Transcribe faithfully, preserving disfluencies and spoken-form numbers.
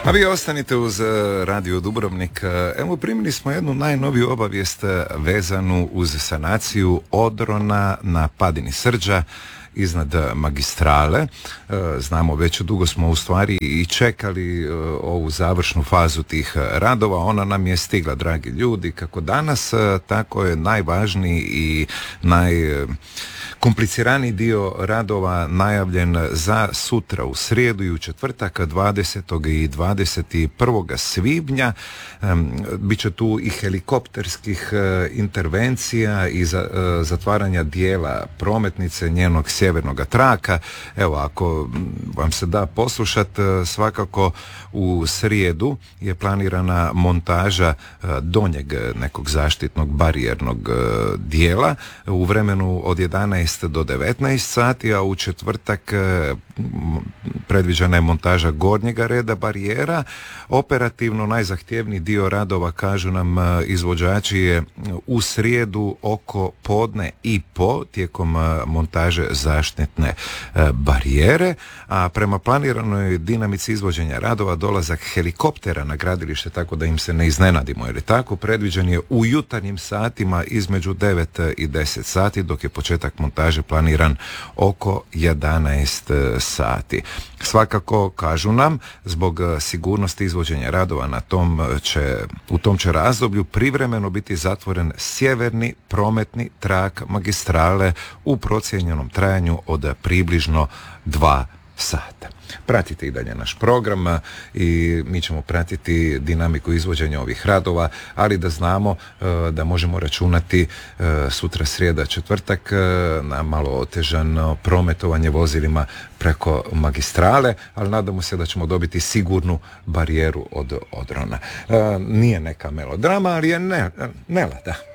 A vi ostanite uz Radio Dubrovnik. Evo, primili smo jednu najnoviju obavijest vezanu uz sanaciju odrona na padini Srđa iznad magistrale. Znamo, već dugo smo u stvari i čekali ovu završnu fazu tih radova. Ona nam je stigla, dragi ljudi, kako danas, tako je najvažniji i najkompliciraniji dio radova najavljen za sutra u srijedu i u četvrtak dvadesetog i dvadeset prvog svibnja. Biće tu i helikopterskih intervencija i zatvaranja dijela prometnice, njenog sjevernog traka. Evo, ako vam se da poslušat, svakako u srijedu je planirana montaža donjeg nekog zaštitnog barijernog dijela u vremenu od jedanaest do devetnaest sati, a u četvrtak predviđena je montaža gornjega reda barijera. Operativno najzahtjevniji dio radova, kažu nam izvođači, je u srijedu oko podne i po tijekom montaže zaštitne barijere, a prema planiranoj dinamici izvođenja radova dolazak helikoptera na gradilište, tako da im se ne iznenadimo, jer je tako, predviđen je u jutarnjim satima između devet i deset sati, dok je početak montaže planiran oko jedanaest sati. Svakako, kažu nam, zbog sigurnosti izvođenja radova na tom će, u tom će razdoblju privremeno biti zatvoren sjeverni prometni trak magistrale u procijenjenom trajanju od približno dva sata. Pratite i dalje naš program i mi ćemo pratiti dinamiku izvođenja ovih radova, ali da znamo da možemo računati sutra srijeda četvrtak na malo otežano prometovanje vozilima preko magistrale, ali nadamo se da ćemo dobiti sigurnu barijeru od odrona. Nije neka melodrama, ali je ne, nelada.